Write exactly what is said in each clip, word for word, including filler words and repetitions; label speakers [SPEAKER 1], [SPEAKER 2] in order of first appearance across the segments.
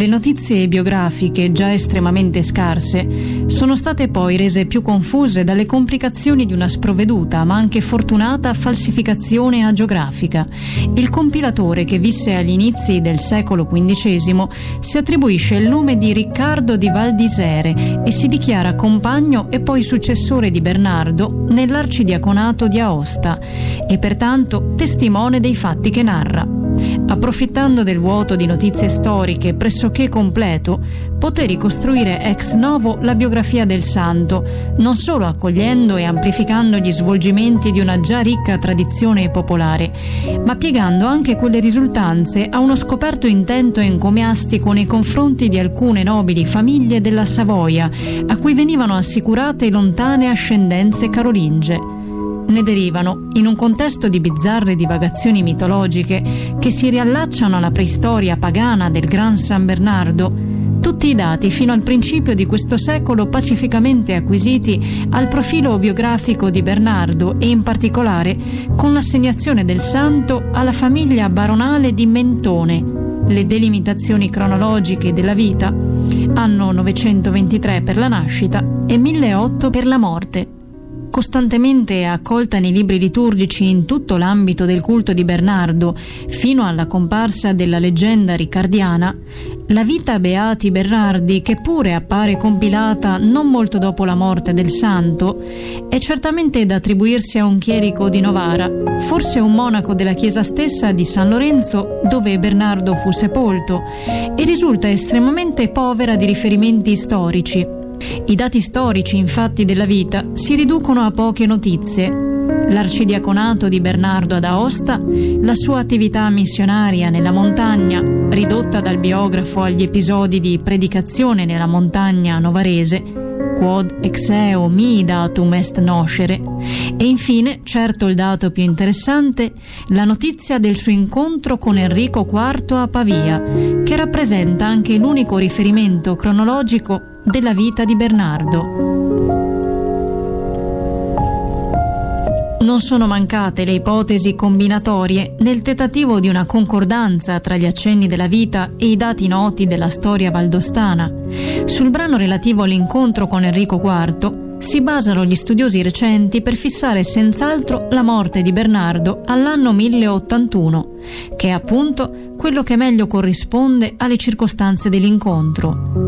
[SPEAKER 1] notizie biografiche, già estremamente scarse, sono state poi rese più confuse dalle complicazioni di una sprovveduta ma anche fortunata falsificazione agiografica. Il compilatore, che visse agli inizi del secolo quindicesimo, si attribuisce il nome di Riccardo di Valdisere e si dichiara compagno e poi successore di Bernardo nell'arcidiaconato di Aosta e pertanto testimone dei fatti che narra. Approfittando del vuoto di notizie storiche pressoché completo, poté ricostruire ex novo la biografia del santo, non solo accogliendo e amplificando gli svolgimenti di una già ricca tradizione popolare, ma piegando anche quelle risultanze a uno scoperto intento encomiastico nei confronti di alcune nobili famiglie della Savoia, a cui venivano assicurate lontane ascendenze carolinge. Ne derivano, in un contesto di bizzarre divagazioni mitologiche che si riallacciano alla preistoria pagana del Gran San Bernardo, tutti i dati fino al principio di questo secolo pacificamente acquisiti al profilo biografico di Bernardo e in particolare con l'assegnazione del santo alla famiglia baronale di Mentone. Le delimitazioni cronologiche della vita: anno novecentoventitré per la nascita e milleotto per la morte. Costantemente accolta nei libri liturgici in tutto l'ambito del culto di Bernardo, fino alla comparsa della leggenda riccardiana, la vita Beati Bernardi, che pure appare compilata non molto dopo la morte del santo, è certamente da attribuirsi a un chierico di Novara, forse un monaco della chiesa stessa di San Lorenzo dove Bernardo fu sepolto, e risulta estremamente povera di riferimenti storici. I dati storici, infatti, della vita si riducono a poche notizie. L'arcidiaconato di Bernardo ad Aosta, la sua attività missionaria nella montagna, ridotta dal biografo agli episodi di predicazione nella montagna novarese, quod ex eo mi datum est noscere, e infine, certo il dato più interessante, la notizia del suo incontro con Enrico quarto a Pavia, che rappresenta anche l'unico riferimento cronologico della vita di Bernardo. Non sono mancate le ipotesi combinatorie nel tentativo di una concordanza tra gli accenni della vita e i dati noti della storia valdostana. Sul brano relativo all'incontro con Enrico quarto si basano gli studiosi recenti per fissare senz'altro la morte di Bernardo all'anno mille ottantuno, che è appunto quello che meglio corrisponde alle circostanze dell'incontro.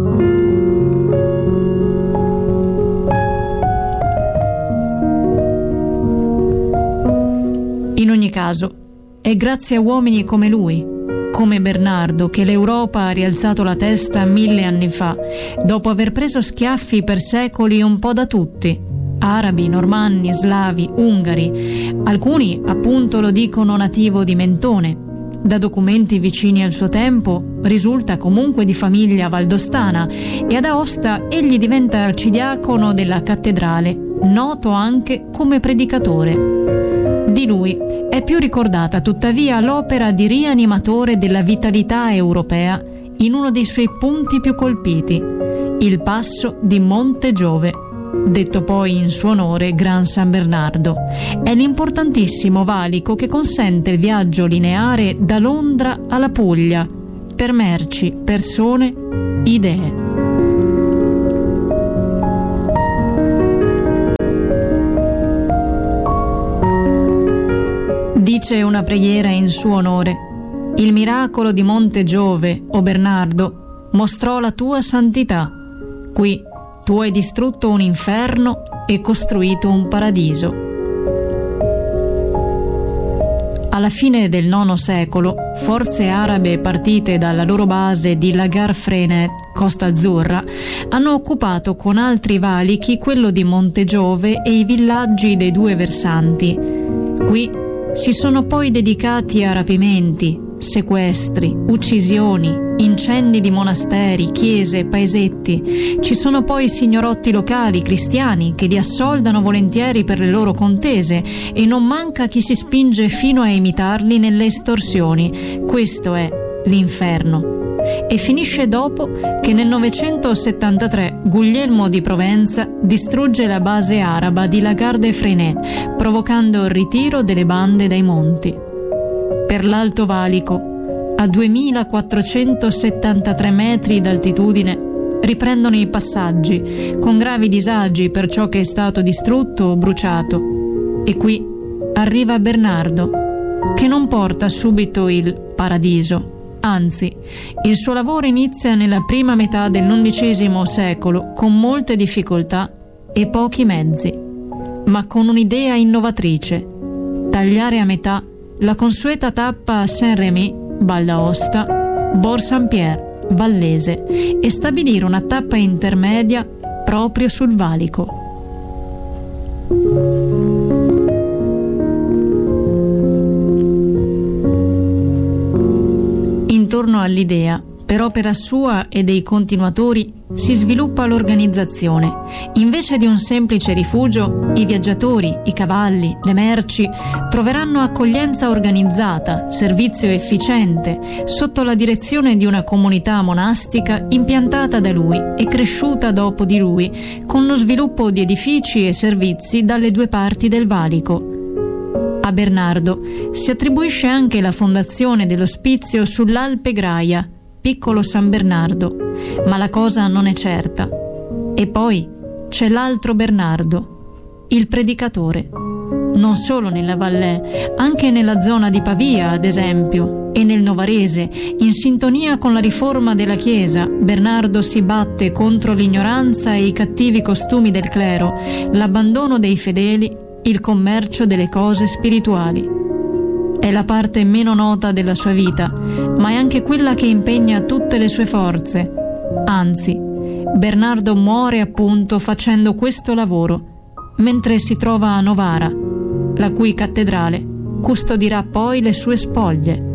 [SPEAKER 1] In ogni caso, è grazie a uomini come lui, come Bernardo, che l'Europa ha rialzato la testa mille anni fa, dopo aver preso schiaffi per secoli un po' da tutti: arabi, normanni, slavi, ungari, alcuni appunto lo dicono nativo di Mentone. Da documenti vicini al suo tempo risulta comunque di famiglia valdostana e ad Aosta egli diventa arcidiacono della cattedrale, noto anche come predicatore. Di lui è più ricordata tuttavia l'opera di rianimatore della vitalità europea in uno dei suoi punti più colpiti, il passo di Monte Giove, detto poi in suo onore Gran San Bernardo. È l'importantissimo valico che consente il viaggio lineare da Londra alla Puglia per merci, persone, idee. Dice una preghiera in suo onore: il miracolo di Monte Giove, o Bernardo, mostrò la tua santità. Qui tu hai distrutto un inferno e costruito un paradiso. Alla fine del nono secolo, forze arabe partite dalla loro base di Lagar Frenet, Costa Azzurra, hanno occupato con altri valichi quello di Monte Giove e i villaggi dei due versanti. Qui si sono poi dedicati a rapimenti, sequestri, uccisioni, incendi di monasteri, chiese, paesetti. Ci sono poi signorotti locali cristiani che li assoldano volentieri per le loro contese e non manca chi si spinge fino a imitarli nelle estorsioni. Questo è l'inferno. E finisce dopo che nel novecentosettantatré Guglielmo di Provenza distrugge la base araba di Lagar de Frenet, provocando il ritiro delle bande dai monti. Per l'Alto Valico a duemilaquattrocentosettantatré metri d'altitudine, riprendono i passaggi, con gravi disagi per ciò che è stato distrutto o bruciato. E qui arriva Bernardo, che non porta subito il paradiso. Anzi, il suo lavoro inizia nella prima metà dell'undicesimo secolo con molte difficoltà e pochi mezzi, ma con un'idea innovatrice: tagliare a metà la consueta tappa a Saint-Rémy, Val d'Aosta, Bourg-Saint-Pierre, Vallese, e stabilire una tappa intermedia proprio sul valico. Intorno all'idea, per opera sua e dei continuatori, si sviluppa l'organizzazione. Invece di un semplice rifugio, i viaggiatori, i cavalli, le merci troveranno accoglienza organizzata, servizio efficiente, sotto la direzione di una comunità monastica impiantata da lui e cresciuta dopo di lui, con lo sviluppo di edifici e servizi dalle due parti del valico. A Bernardo si attribuisce anche la fondazione dell'ospizio sull'Alpe Graia, piccolo San Bernardo, ma la cosa non è certa. E poi c'è l'altro Bernardo, il predicatore, non solo nella Valais, anche nella zona di Pavia, ad esempio, e nel Novarese. In sintonia con la riforma della Chiesa, Bernardo si batte contro l'ignoranza e i cattivi costumi del clero, l'abbandono dei fedeli, il commercio delle cose spirituali. È la parte meno nota della sua vita, ma è anche quella che impegna tutte le sue forze. Anzi, Bernardo muore appunto facendo questo lavoro, mentre si trova a Novara, la cui cattedrale custodirà poi le sue spoglie.